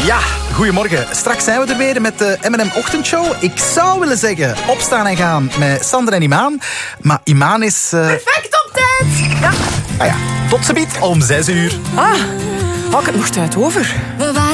Ja, goedemorgen. Straks zijn we er weer met de M&M Ochtendshow. Ik zou willen zeggen opstaan en gaan met Sander en Imaan. Maar Imaan is... Perfect op tijd! Ja. Ah ja, tot ziens om 6 uur. Had ik het nog tijd over?